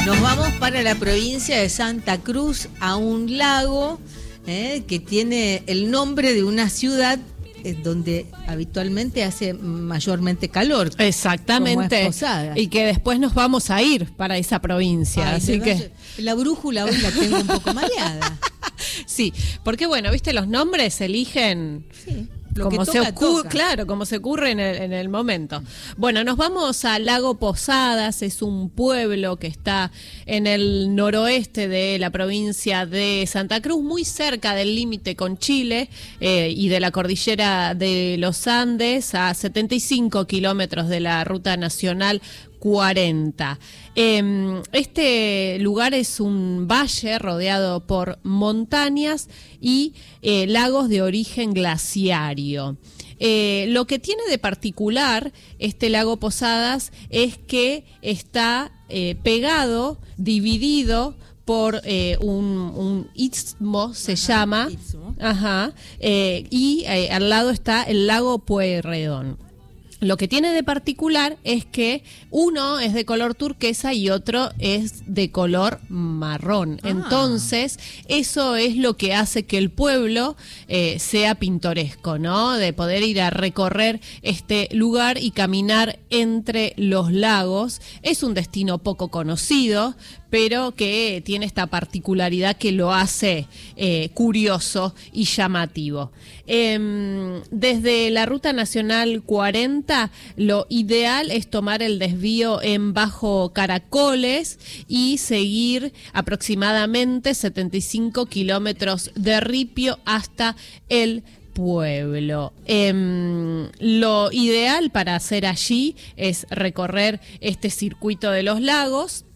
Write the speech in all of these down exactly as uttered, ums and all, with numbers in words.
Nos vamos para la provincia de Santa Cruz, a un lago eh, que tiene el nombre de una ciudad eh, donde habitualmente hace mayormente calor. Exactamente. Como es Posadas. Y que después nos vamos a ir para esa provincia. Ay, así que la brújula hoy la tengo un poco mareada. Sí, porque bueno, viste, los nombres se eligen. Sí. Lo Como que se toca, ocurre, toca. claro, como se ocurre en el, en el momento. Bueno, nos vamos a Lago Posadas, es un pueblo que está en el noroeste de la provincia de Santa Cruz, muy cerca del límite con Chile eh, y de la cordillera de los Andes, a setenta y cinco kilómetros de la ruta nacional cuarenta. Eh, este lugar es un valle rodeado por montañas y eh, lagos de origen glaciario. Eh, lo que tiene de particular este lago Posadas es que está eh, pegado, dividido por eh, un, un istmo, se Ajá, llama, istmo. Ajá, eh, y eh, al lado está el lago Pueyrredón. Lo que tiene de particular es que uno es de color turquesa y otro es de color marrón. Ah. Entonces, eso es lo que hace que el pueblo eh, sea pintoresco, ¿no? De poder ir a recorrer este lugar y caminar entre los lagos. Es un destino poco conocido, pero que tiene esta particularidad que lo hace eh, curioso y llamativo. Eh, desde la Ruta Nacional cuarenta, lo ideal es tomar el desvío en Bajo Caracoles y seguir aproximadamente setenta y cinco kilómetros de ripio hasta el pueblo. Eh, lo ideal para hacer allí es recorrer este circuito de los lagos.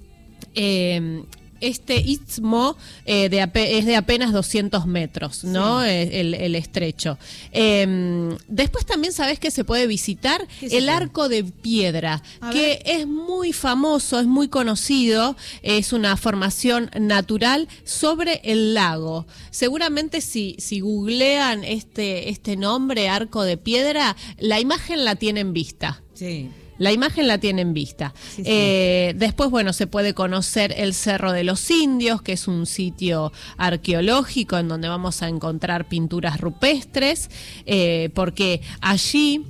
Eh, este istmo eh, de ape- es de apenas doscientos metros, ¿no? Sí. El, el estrecho. Eh, después también sabés que se puede visitar ¿Qué se el puede? Arco de Piedra, A que ver. es muy famoso, es muy conocido, es una formación natural sobre el lago. Seguramente si, si googlean este, este nombre, Arco de Piedra, la imagen la tienen vista. Sí. La imagen la tienen vista. Sí, sí. Eh, después, bueno, se puede conocer el Cerro de los Indios, que es un sitio arqueológico en donde vamos a encontrar pinturas rupestres, eh, porque allí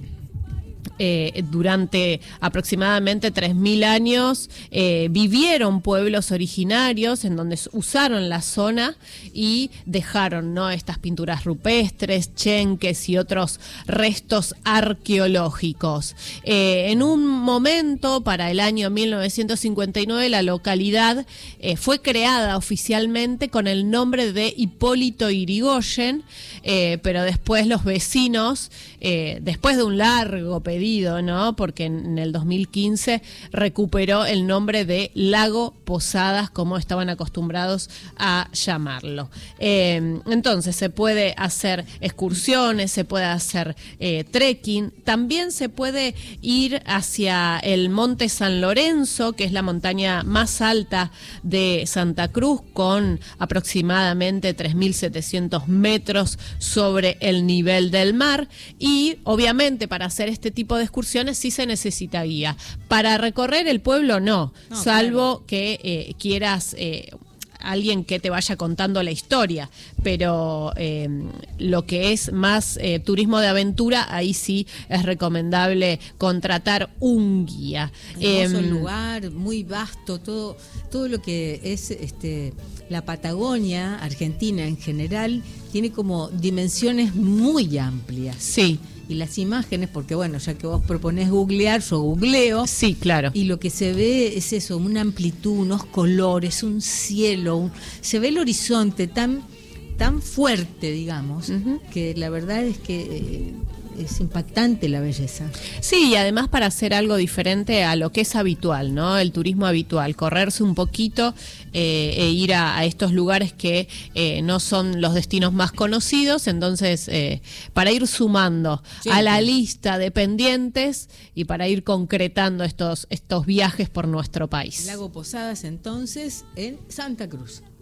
Eh, durante aproximadamente tres mil años eh, vivieron pueblos originarios en donde usaron la zona y dejaron, ¿no?, estas pinturas rupestres, chenques y otros restos arqueológicos. Eh, en un momento, para el año mil novecientos cincuenta y nueve, la localidad eh, fue creada oficialmente con el nombre de Hipólito Yrigoyen, eh, pero después los vecinos, eh, después de un largo pedido, ¿no?, porque en el dos mil quince recuperó el nombre de Lago Posadas, como estaban acostumbrados a llamarlo. Eh, entonces se puede hacer excursiones, se puede hacer eh, trekking, también se puede ir hacia el Monte San Lorenzo, que es la montaña más alta de Santa Cruz, con aproximadamente tres mil setecientos metros sobre el nivel del mar, y obviamente para hacer este tipo de excursiones sí se necesita guía. Para recorrer el pueblo no, No, salvo claro. que eh, quieras eh, alguien que te vaya contando la historia, pero eh, lo que es más eh, turismo de aventura, ahí sí es recomendable contratar un guía. Hermoso Eh, lugar, muy vasto, todo, todo lo que es este la Patagonia, Argentina en general, tiene como dimensiones muy amplias. Sí, Y las imágenes, porque bueno, ya que vos proponés googlear, yo googleo. sí, claro. Y lo que se ve es eso, una amplitud, unos colores, un cielo, un- se ve el horizonte tan, tan fuerte, digamos, Ujú. que la verdad es que eh, es impactante la belleza. Sí, y además para hacer algo diferente a lo que es habitual, ¿no? El turismo habitual, correrse un poquito eh, e ir a, a estos lugares que eh, no son los destinos más conocidos, entonces eh, para ir sumando Sí, a la claro. lista de pendientes y para ir concretando estos, estos viajes por nuestro país. Lago Posadas entonces en Santa Cruz.